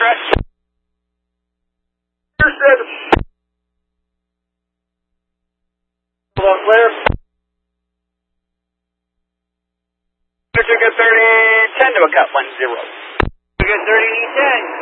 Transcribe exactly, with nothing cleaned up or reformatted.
stretch. Hello, clear. Two good thirty, ten to a cut, one zero. Two good thirty, ten.